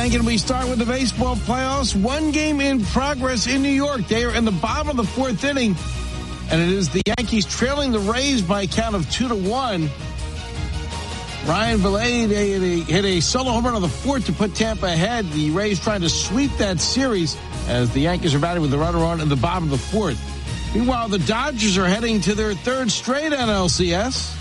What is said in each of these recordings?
Thank you. We start with the baseball playoffs. One game in progress in New York. They are in the bottom of the fourth inning, and it is the Yankees trailing the Rays by a count of 2-1. Ryan Vilade hit a solo home run on the fourth to put Tampa ahead. The Rays trying to sweep that series as the Yankees are batting with the runner on in the bottom of the fourth. Meanwhile, the Dodgers are heading to their third straight NLCS.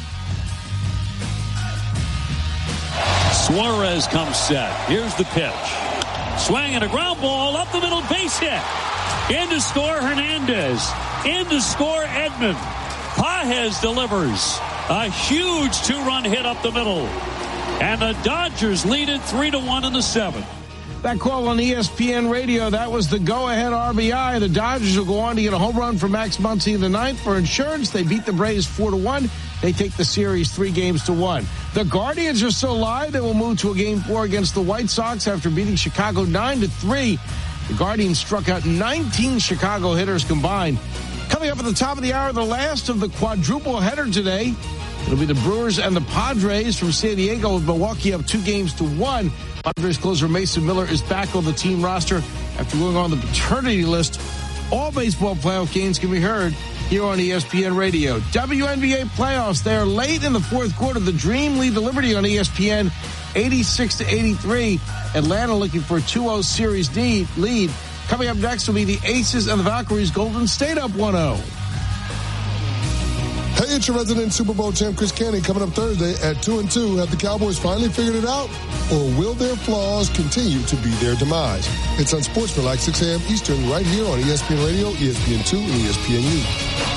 Suarez comes set. Here's the pitch. Swing and a ground ball up the middle, base hit. In to score Hernandez. In to score Edman. Pages delivers a huge two-run hit up the middle. And the Dodgers lead it 3-1 in the seventh. That call on ESPN radio, that was the go-ahead RBI. The Dodgers will go on to get a home run for Max Muncy in the ninth. For insurance, they beat the Braves 4-1. They take the series 3-1. The Guardians are still alive. They will move to a Game 4 against the White Sox after beating Chicago 9-3. The Guardians struck out 19 Chicago hitters combined. Coming up at the top of the hour, the last of the quadruple header today. It'll be the Brewers and the Padres from San Diego with Milwaukee up 2-1. Padres closer Mason Miller is back on the team roster after going on the paternity list. All baseball playoff games can be heard here on ESPN Radio. WNBA playoffs, they are late in the fourth quarter. The Dream lead the Liberty on ESPN 86-83. Atlanta looking for a 2-0 series lead. Coming up next will be the Aces and the Valkyries. Golden State up 1-0. Hey, it's your resident Super Bowl champ, Chris Canning, coming up Thursday at 2-2. Have the Cowboys finally figured it out? Or will their flaws continue to be their demise? It's on Sportsmanlike 6 a.m. Eastern right here on ESPN Radio, ESPN2, and ESPNU.